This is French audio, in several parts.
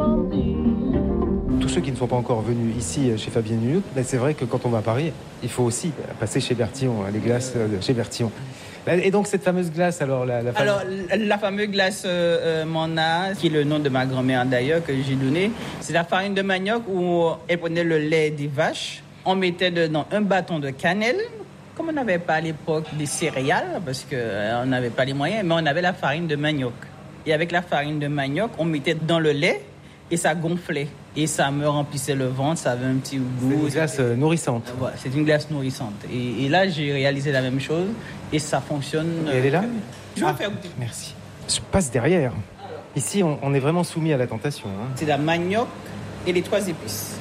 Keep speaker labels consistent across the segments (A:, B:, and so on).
A: Tous ceux qui ne sont pas encore venus ici chez Fabien Nuyout, c'est vrai que quand on va à Paris, il faut aussi passer chez Bertillon, les glaces de chez Bertillon. Et donc cette fameuse glace, alors
B: la fameuse glace Manna, qui est le nom de ma grand-mère d'ailleurs que j'ai donné, c'est la farine de manioc où elle prenait le lait des vaches, on mettait dedans un bâton de cannelle. Comme on n'avait pas à l'époque des céréales, parce qu'on n'avait pas les moyens, mais on avait la farine de manioc. Et avec la farine de manioc, on mettait dans le lait et ça gonflait. Et ça me remplissait le ventre, ça avait un petit goût.
A: C'est une glace nourrissante.
B: Voilà, c'est une glace nourrissante. Et là, j'ai réalisé la même chose et ça fonctionne.
A: Et elle est là ?
B: Je vais vous faire goûter.
A: Merci. Je passe derrière. Ici, on est vraiment soumis à la tentation. Hein.
B: C'est la manioc et les 3 épices.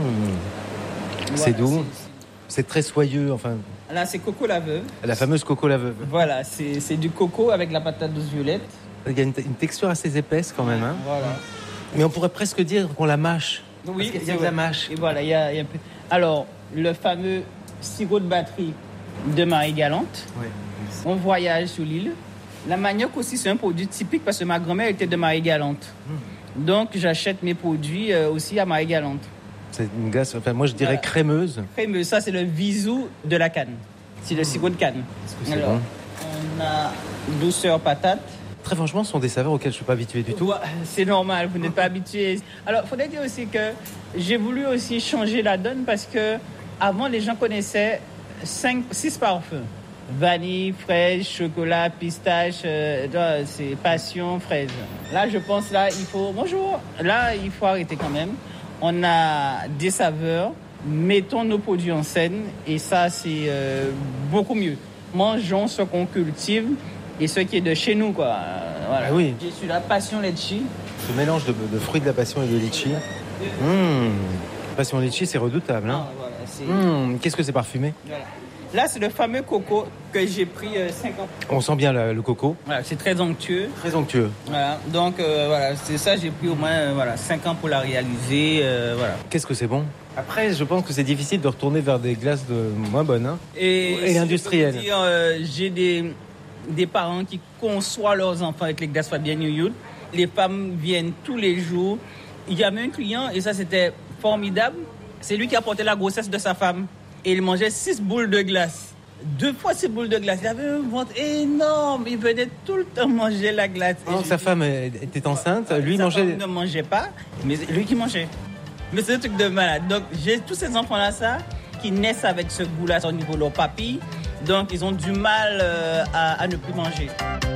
A: Voilà, c'est doux. C'est très soyeux, enfin...
B: Là, c'est coco la veuve.
A: La fameuse coco la veuve.
B: Voilà, c'est du coco avec la patate douce violette.
A: Il y a une texture assez épaisse quand même. Hein.
B: Voilà.
A: Mais on pourrait presque dire qu'on la mâche.
B: Oui,
A: il y a de la mâche.
B: Et voilà, il y a un peu... Alors, le fameux sirop de batterie de Marie-Galante.
A: Oui.
B: On voyage sur l'île. La manioc aussi, c'est un produit typique parce que ma grand-mère était de Marie-Galante. Donc, j'achète mes produits aussi à Marie-Galante.
A: C'est une glace, enfin moi je dirais crémeuse.
B: Crémeuse, ça c'est le visou de la canne. C'est le sirop de canne.
A: Est-ce que c'est bon ?
B: On a douceur patate.
A: Très franchement, ce sont des saveurs auxquelles je ne suis pas habitué du tout.
B: C'est normal, vous n'êtes pas habitué. Alors, il faudrait dire aussi que j'ai voulu aussi changer la donne parce que avant les gens connaissaient 6 parfums. Vanille, fraise, chocolat, pistache, c'est passion, fraise. Là, je pense, bonjour. Là, il faut arrêter quand même. On a des saveurs, mettons nos produits en scène et ça, c'est beaucoup mieux. Mangeons ce qu'on cultive et ce qui est de chez nous, quoi. Voilà.
A: Ah oui.
B: J'ai su la passion litchi.
A: Ce mélange de fruits de la passion et de litchi. Passion litchi, c'est redoutable. Hein.
B: Voilà,
A: qu'est-ce que c'est parfumé ?
B: Voilà. Là, c'est le fameux coco que j'ai pris 50.
A: On sent bien le coco.
B: Voilà, c'est très onctueux.
A: Très onctueux.
B: Voilà, donc voilà, c'est ça, j'ai pris au moins 5 ans pour la réaliser. Voilà.
A: Qu'est-ce que c'est bon ? Après, je pense que c'est difficile de retourner vers des glaces moins bonnes. Hein.
B: Et
A: industrielles.
B: J'ai des parents qui conçoivent leurs enfants avec les glaces Fabien Nuyout. Les femmes viennent tous les jours. Il y avait un client, et ça c'était formidable, c'est lui qui apportait la grossesse de sa femme. Et il mangeait 6 boules de glace. 2 fois 6 boules de glace. Il avait un ventre énorme. Il venait tout le temps manger la glace.
A: Donc sa femme était enceinte, lui
B: sa
A: mangeait...
B: femme ne mangeait pas, mais lui qui mangeait. Mais c'est un truc de malade. Donc j'ai tous ces enfants-là, qui naissent avec ce goût-là au niveau de leur papille. Donc ils ont du mal à ne plus manger.